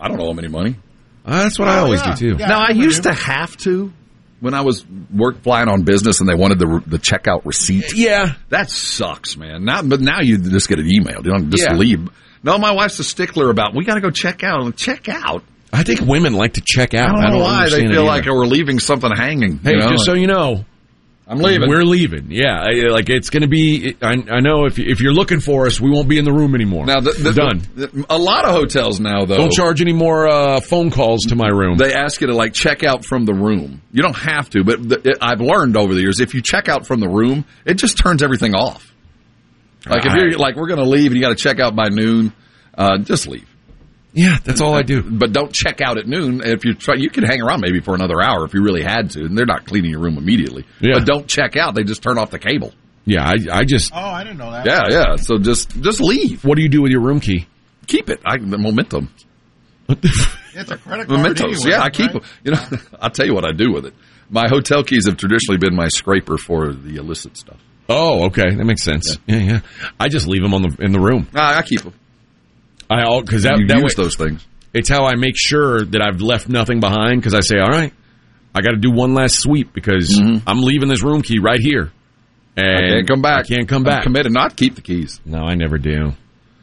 I don't owe them any money. That's what I always do, too. Yeah, Now, I used to have to when I was flying on business and they wanted the checkout receipt. Yeah. That sucks, man. But now you just get an email. You don't just Yeah. leave. No, my wife's a stickler about, we got to go check out. I'm like, check out? I think women like to check out. I don't know why. They understand it feel either. like we're leaving something hanging. Hey, just so you know, I'm leaving. we're leaving. Yeah, like it's going to be. I know if you're looking for us, we won't be in the room anymore. Now, we're done. A lot of hotels now, though, Don't charge any more phone calls to my room. they ask you to like check out from the room. You don't have to, but I've learned over the years, if you check out from the room, it just turns everything off. Like if you're like, we're going to leave and you got to check out by noon, just leave. Yeah, that's all I do. But don't check out at noon. If you try, you can hang around maybe for another hour if you really had to, and they're not cleaning your room immediately. Yeah. But don't check out; they just turn off the cable. Yeah, I just. Oh, I didn't know that. Yeah. So just leave. What do you do with your room key? Keep it. The momentum. It's a credit card. Mementos. Anyway, Yeah, I keep them. You know, I'll tell you what I do with it. My hotel keys have traditionally been my scraper for the illicit stuff. Oh, okay, that makes sense. Yeah. I just leave them in the room. I keep them. Because You that use way, those things. it's how I make sure that I've left nothing behind. Because I say, all right, I got to do one last sweep because I'm leaving this room key right here. And I can't come back. I can't come back. I'm committed not to keep the keys. No, I never do.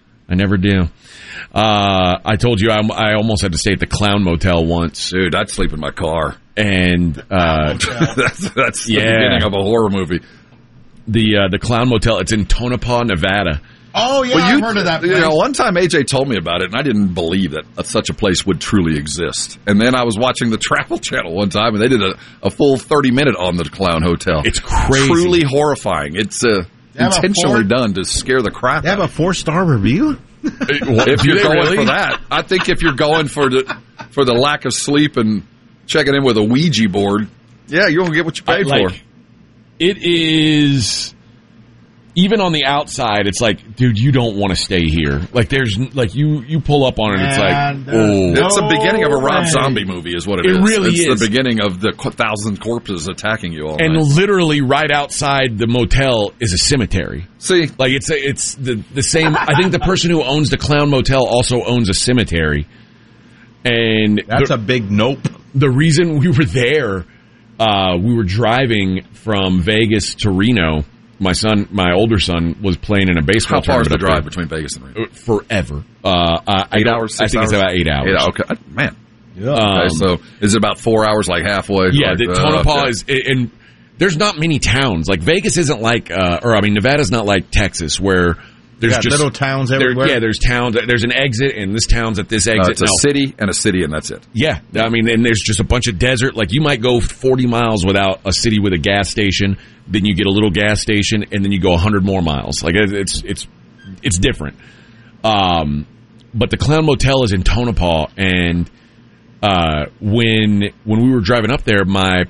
I told you I almost had to stay at the Clown Motel once. Dude, I'd sleep in my car. And that's the beginning of a horror movie. the Clown Motel, it's in Tonopah, Nevada. Oh, yeah, I've heard of that place. You know, one time AJ told me about it, and I didn't believe that such a place would truly exist. And then I was watching the Travel Channel one time, and they did a full 30-minute on the Clown Hotel. It's crazy. Truly horhorifying. It's intentionally done to scare the crap They have out a 4-star review? if you're going for that. I think if you're going for the lack of sleep and checking in with a Ouija board, yeah, you're going to get what you paid for. It is... Even on the outside, it's like, dude, you don't want to stay here. Like, there's, like, you pull up on it, it's like, oh. It's the beginning of a Rob Zombie movie is what it is. It really is. It's the beginning of the 1,000 corpses attacking you all and night. literally right outside the motel is a cemetery. See? Like, it's the same. I think the person who owns the Clown Motel also owns a cemetery. And That's a big nope. the reason we were there, we were driving from Vegas to Reno. My older son was playing in a baseball How far is tournament the up drive there. between Vegas and Reno? Forever. 8 hours? I think it's about 8 hours. Okay. Man. Okay, so is it about 4 hours, like halfway? Yeah, like, the Tonopah is, and there's not many towns. Like Vegas isn't like, Nevada's not like Texas where there's just little towns everywhere. there's towns. There's an exit, and this town's at this exit. It's a city, and that's it. Yeah, I mean, and there's just a bunch of desert. Like you might go 40 miles without a city with a gas station. Then you get a little gas station, and then you go 100 more miles. Like it's different. But the Clown Motel is in Tonopah, and when we were driving up there, my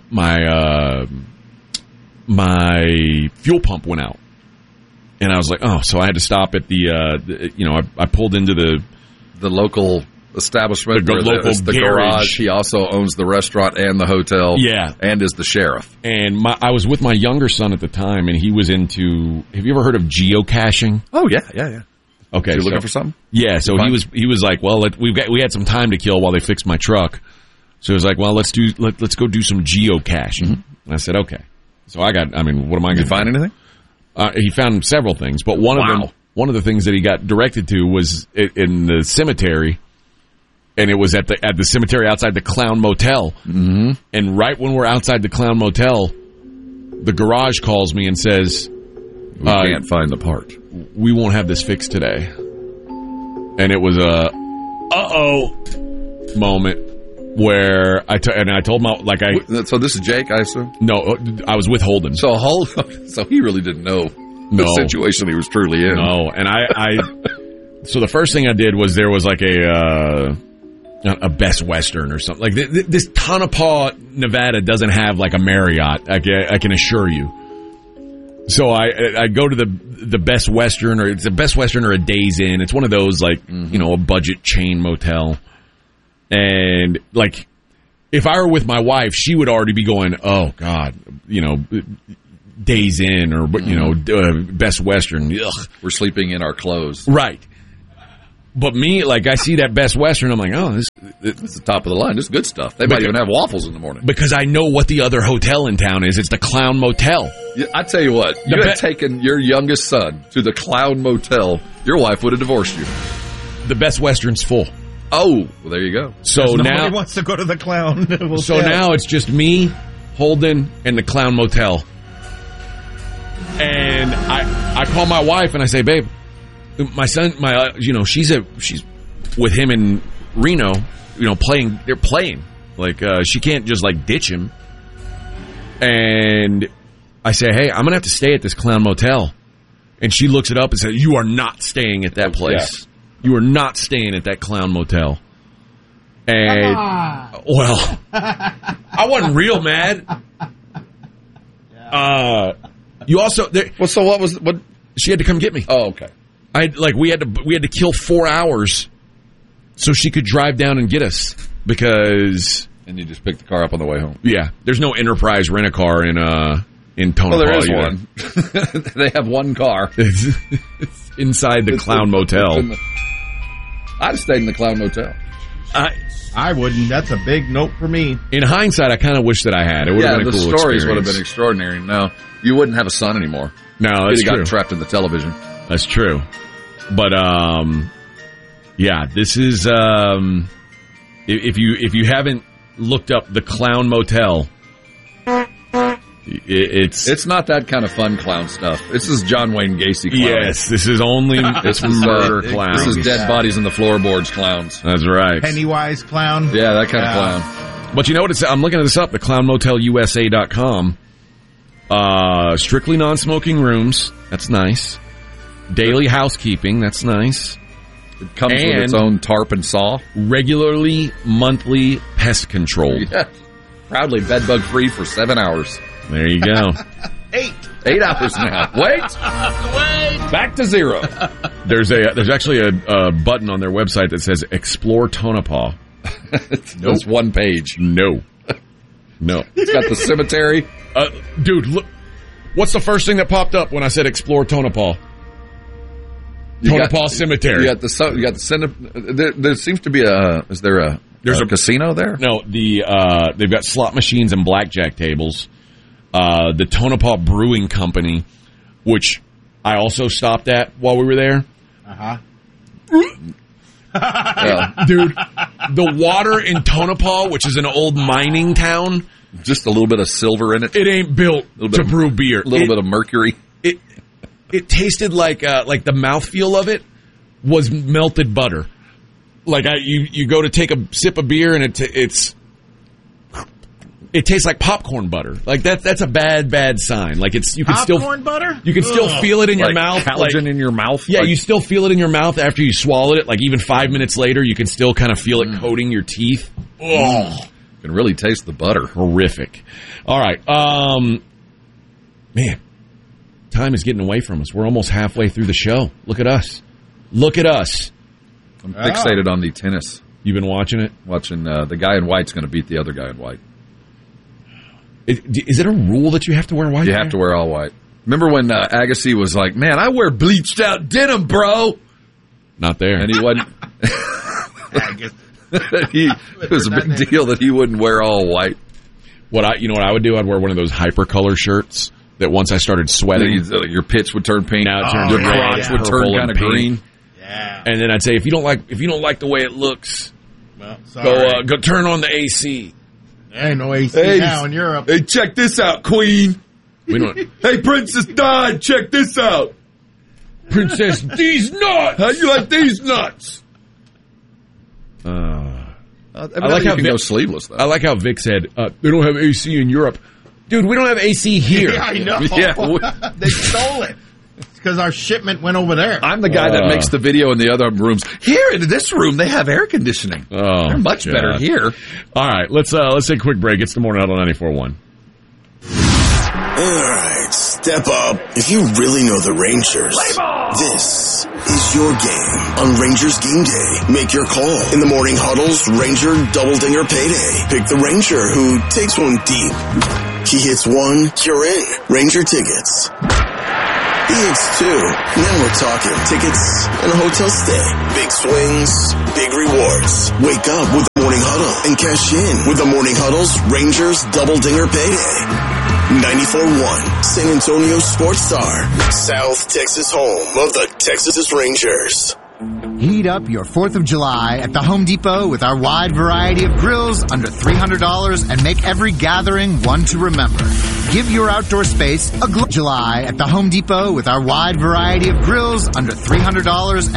fuel pump went out, and I was like, oh, so I had to stop at I pulled into The local establishment, The local the garage. garage. He also owns the restaurant and the hotel. Yeah. And is the sheriff. and I was with my younger son at the time, and he was into. Have you ever heard of geocaching? Oh, yeah. Okay, You looking for something? Yeah, so he was like, well, we had some time to kill while they fixed my truck. So he was like, well, let's go do some geocaching. And I said, okay. So what am I going to find anything? He found several things, but one of the things that he got directed to was in the cemetery, and it was at the cemetery outside the Clown Motel. Mm-hmm. And right when we're outside the Clown Motel, the garage calls me and says, We can't find the part. we won't have this fixed today. And it was a uh-oh moment where I told him, So this is Jake, I assume? no, I was with Holden. So he really didn't know the situation he was truly in. No, and so the first thing I did was there was like a Best Western or something. Like this Tonopah, Nevada doesn't have like a Marriott, I can assure you. So I go to the Best Western, or it's a Best Western or a Days Inn. It's one of those like, a budget chain motel. And like, if I were with my wife, she would already be going, oh God, Days Inn or, Best Western. Ugh. We're sleeping in our clothes. Right. But me, like, I see that Best Western, I'm like, oh, this It's the top of the line. This is good stuff. They might even have waffles in the morning. Because I know what the other hotel in town is. It's the Clown Motel. Yeah, I tell you what, you had taken your youngest son to the Clown Motel, your wife would have divorced you. The Best Western's full. Oh, well, there you go. So Nobody wants to go to the Clown. Now it's just me, Holden, and the Clown Motel. And I call my wife and I say, babe, my son, she's with him in Reno, playing. They're playing. Like, she can't just like ditch him. And I say, hey, I'm gonna have to stay at this Clown Motel. And she looks it up and says, you are not staying at that place. Yeah. You are not staying at that Clown Motel. And well, I wasn't real mad. You also so what she had to come get me. Oh, okay. We had to kill 4 hours so she could drive down and get us because. And you just picked the car up on the way home. Yeah, there's no Enterprise rent-a-car in Tonopah. Well, there is one. They have one car. It's inside the Clown Motel. I'd have stayed in the Clown Motel. I wouldn't. That's a big note for me. In hindsight, I kind of wish that I had. It would have been a cool experience. The stories would have been extraordinary. No, you wouldn't have a son anymore. No, that's true. You'd have gotten trapped in the television. That's true. But, yeah, this is, if you haven't looked up the Clown Motel, it's not that kind of fun clown stuff. This is John Wayne Gacy clown. Yes, this is only murder clowns. This is dead bodies in the floorboards clowns. That's right. Pennywise clown. Yeah, that kind of clown. But you know what? I'm looking this up, the clownmotelusa.com. Strictly non-smoking rooms. That's nice. Daily housekeeping. That's nice. It comes with its own tarp and saw. Regularly monthly pest control. Yeah. Proudly bedbug free for 7 hours. There you go. 8 hours now. Wait. Back to 0. There's actually a button on their website that says Explore Tonopah. It's one page. No. It's got the cemetery. Dude, look. What's the first thing that popped up when I said Explore Tonopah? Tonopah Cemetery. You got the there seems to be is there a casino there? No, they've got slot machines and blackjack tables. The Tonopah Brewing Company, which I also stopped at while we were there. Dude, the water in Tonopah, which is an old mining town, just a little bit of silver in it. It ain't built to brew beer. A little bit of mercury. It tasted like the mouthfeel of it was melted butter. Like you go to take a sip of beer and it tastes like popcorn butter. Like that's a bad sign. Like you can popcorn butter. You can still feel it in your mouth. Collagen in your mouth. Yeah, you still feel it in your mouth after you swallowed it. Like even 5 minutes later, you can still kind of feel it coating your teeth. Oh, you can really taste the butter. Horrific. All right, man. Time is getting away from us. We're almost halfway through the show. Look at us. I'm fixated on the tennis. You've been watching it? Watching the guy in white's going to beat the other guy in white. Is it a rule that you have to wear white? You have to wear all white. Remember when Agassi was like, man, I wear bleached out denim, bro. Not there. And he wasn't. It was a big deal that he wouldn't wear all white. What I would do? I'd wear one of those hypercolor shirts that once I started sweating, your pits would turn pink. Now it turns your crotch would turn kind of green. Yeah. And then I'd say, if you don't like the way it looks, go turn on the AC. There ain't no AC now in Europe. Hey, check this out, Queen. Hey, Princess Di, check this out. Princess, these nuts. How you like these nuts? I like how Vic go sleeveless. Though. I like how Vic said they don't have AC in Europe. Dude, we don't have AC here. Yeah, I know. Yeah. They stole it. It's because our shipment went over there. I'm the guy that makes the video in the other rooms. Here in this room, they have air conditioning. Oh, they're much better here. All right, let's take a quick break. It's the Morning Huddle 94.1. All right, step up if you really know the Rangers. This is your game on Rangers Game Day. Make your call in the Morning Huddle's Ranger Double Dinger Payday. Pick the Ranger who takes one deep. He hits one, you're in. Ranger tickets. It's 2. Now we're talking tickets and a hotel stay. Big swings, big rewards. Wake up with the Morning Huddle and cash in with the Morning Huddle's Rangers Double Dinger Payday. 94.1 San Antonio Sports Star, South Texas home of the Texas Rangers. Heat up your 4th of July at the Home Depot with our wide variety of grills under $300 and make every gathering one to remember. Give your outdoor space a July at the Home Depot with our wide variety of grills under $300